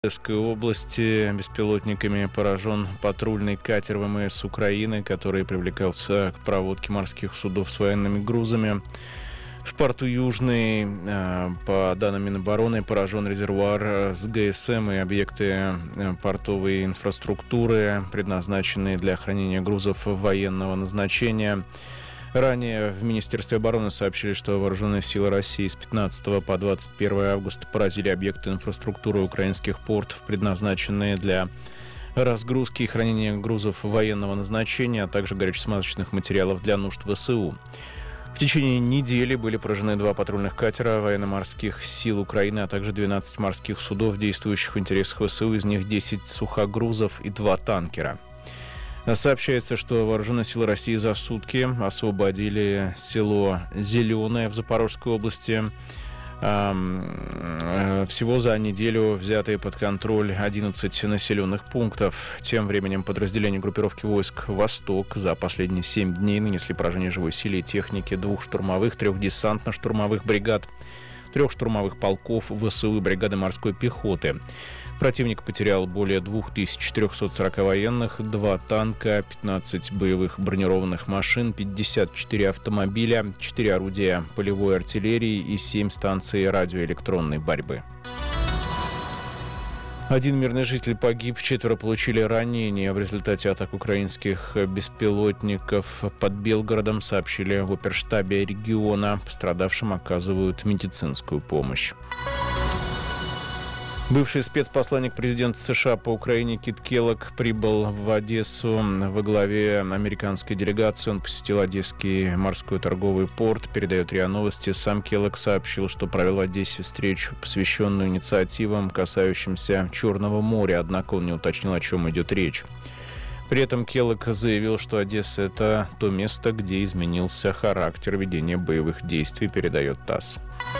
В Одесской области беспилотниками поражен патрульный катер ВМС Украины, который привлекался к проводке морских судов с военными грузами. В порту Южный, по данным Минобороны, поражен резервуар с ГСМ и объекты портовой инфраструктуры, предназначенные для хранения грузов военного назначения. Ранее в Министерстве обороны сообщили, что вооруженные силы России с 15 по 21 августа поразили объекты инфраструктуры украинских портов, предназначенные для разгрузки и хранения грузов военного назначения, а также горюче-смазочных материалов для нужд ВСУ. В течение недели были поражены 2 патрульных катера военно-морских сил Украины, а также 12 морских судов, действующих в интересах ВСУ, из них 10 сухогрузов и 2 танкера. Сообщается, что вооруженные силы России за сутки освободили село Зеленое в Запорожской области. Всего за неделю взятые под контроль 11 населенных пунктов. Тем временем подразделения группировки войск «Восток» за последние 7 дней нанесли поражение живой силе и технике 2 штурмовых, 3 десантно-штурмовых бригад, 3 штурмовых полков ВСУ и бригады морской пехоты. Противник потерял более 2440 военных, 2 танка, 15 боевых бронированных машин, 54 автомобиля, 4 орудия полевой артиллерии и 7 станций радиоэлектронной борьбы. 1 мирный житель погиб, 4 получили ранения в результате атак украинских беспилотников под Белгородом, сообщили в оперштабе региона. Пострадавшим оказывают медицинскую помощь. Бывший спецпосланник президента США по Украине Кит Келлог прибыл в Одессу во главе американской делегации. Он посетил Одесский морской торговый порт, передает РИА Новости. Сам Келлог сообщил, что провел в Одессе встречу, посвященную инициативам, касающимся Черного моря, однако он не уточнил, о чем идет речь. При этом Келлог заявил, что Одесса – это то место, где изменился характер ведения боевых действий, передает ТАСС.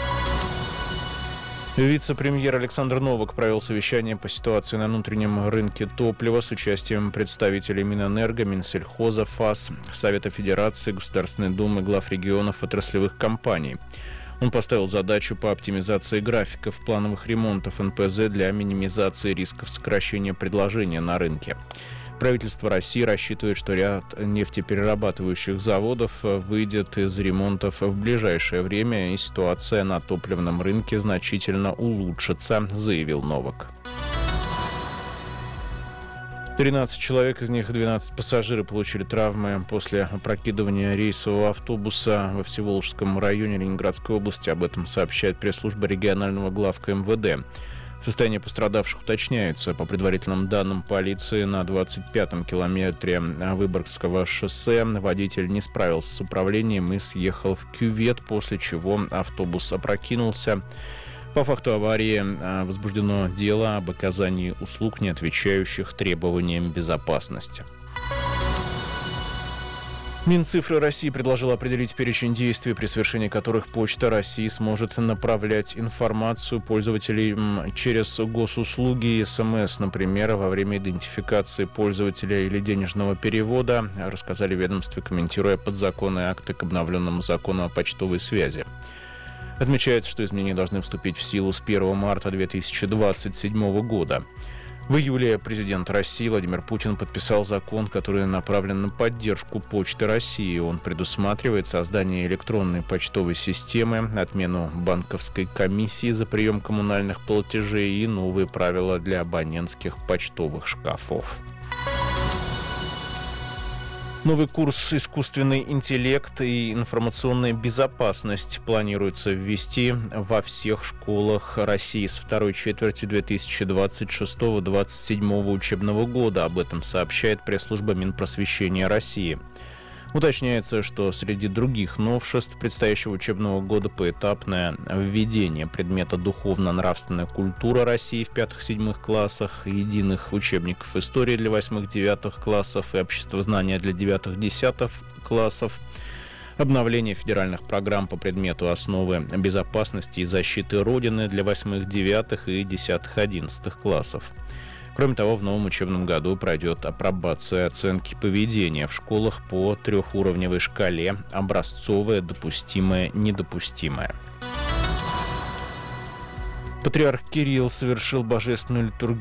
Вице-премьер Александр Новак провел совещание по ситуации на внутреннем рынке топлива с участием представителей Минэнерго, Минсельхоза, ФАС, Совета Федерации, Государственной Думы, глав регионов, отраслевых компаний. Он поставил задачу по оптимизации графиков плановых ремонтов НПЗ для минимизации рисков сокращения предложения на рынке. Правительство России рассчитывает, что ряд нефтеперерабатывающих заводов выйдет из ремонтов в ближайшее время, и ситуация на топливном рынке значительно улучшится, заявил Новак. 13 человек, из них 12 пассажиры, получили травмы после опрокидывания рейсового автобуса во Всеволожском районе Ленинградской области. Об этом сообщает пресс-служба регионального главка МВД. Состояние пострадавших уточняется. По предварительным данным полиции, на 25-м километре Выборгского шоссе водитель не справился с управлением и съехал в кювет, после чего автобус опрокинулся. По факту аварии возбуждено дело об оказании услуг, не отвечающих требованиям безопасности. Минцифры России предложил определить перечень действий, при совершении которых Почта России сможет направлять информацию пользователям через госуслуги и СМС, например, во время идентификации пользователя или денежного перевода, рассказали в ведомстве, комментируя подзаконные акты к обновленному закону о почтовой связи. Отмечается, что изменения должны вступить в силу с 1 марта 2027 года. В июле президент России Владимир Путин подписал закон, который направлен на поддержку Почты России. Он предусматривает создание электронной почтовой системы, отмену банковской комиссии за прием коммунальных платежей и новые правила для абонентских почтовых шкафов. Новый курс «Искусственный интеллект и информационная безопасность» планируется ввести во всех школах России с второй четверти 2026-2027 учебного года. Об этом сообщает пресс-служба Минпросвещения России. Уточняется, что среди других новшеств предстоящего учебного года поэтапное введение предмета «Духовно-нравственная культура России» в 5-7 классах, единых учебников истории для 8-9 классов и обществознания для 9-10 классов, обновление федеральных программ по предмету «Основы безопасности и защиты Родины» для 8-9 и 10-11 классов. Кроме того, в новом учебном году пройдет апробация оценки поведения в школах по трехуровневой шкале: образцовое, допустимое, недопустимое. Патриарх Кирилл совершил божественную литургию